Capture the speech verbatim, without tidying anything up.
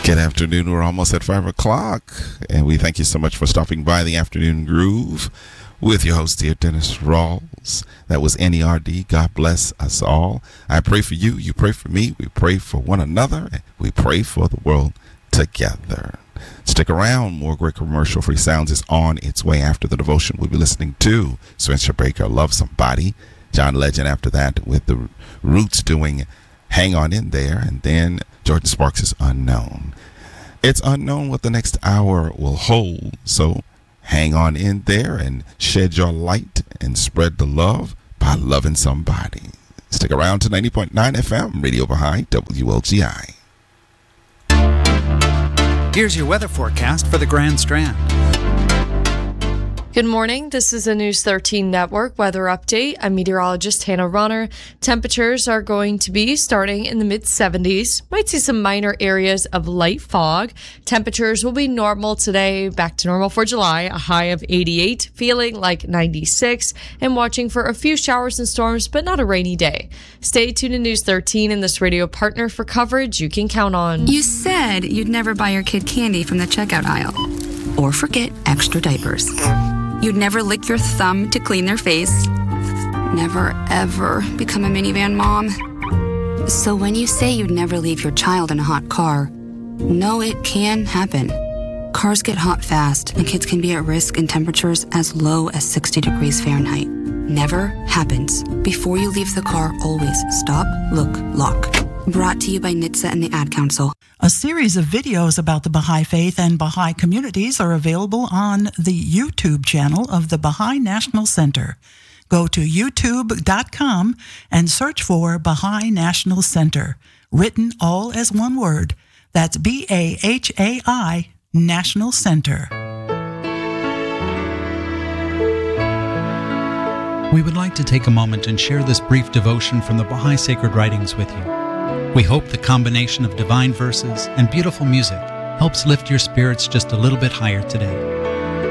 Good afternoon. We're almost at five o'clock, and we thank you so much for stopping by the Afternoon Groove with your host here, Dennis Rawls. That was N E R D. God bless us all. I pray for you. You pray for me. We pray for one another. And we pray for the world together. Stick around. More great commercial-free sounds is on its way after the devotion. We'll be listening to Spencer Baker, Love Somebody. John Legend after that with the Roots doing Hang On In There. And then Jordan Sparks is Unknown. It's unknown what the next hour will hold, so hang on in there and shed your light and spread the love by loving somebody. Stick around to ninety point nine F M, Radio Baha'i, W L G I. Here's your weather forecast for the Grand Strand. Good morning. This is a News thirteen Network weather update. I'm meteorologist Hannah Runner. Temperatures are going to be starting in the mid seventies. Might see some minor areas of light fog. Temperatures will be normal today, back to normal for July, a high of eighty-eight, feeling like ninety-six, and watching for a few showers and storms, but not a rainy day. Stay tuned to News thirteen and this radio partner for coverage you can count on. You said you'd never buy your kid candy from the checkout aisle or forget extra diapers. You'd never lick your thumb to clean their face. Never, ever become a minivan mom. So when you say you'd never leave your child in a hot car, know it can happen. Cars get hot fast, and kids can be at risk in temperatures as low as sixty degrees Fahrenheit. Never happens. Before you leave the car, always stop, look, lock. Brought to you by N H T S A and the Ad Council. A series of videos about the Baha'i Faith and Baha'i communities are available on the YouTube channel of the Baha'i National Center. Go to youtube dot com and search for Baha'i National Center, written all as one word. That's B A H A I, National Center. We would like to take a moment and share this brief devotion from the Baha'i Sacred Writings with you. We hope the combination of divine verses and beautiful music helps lift your spirits just a little bit higher today.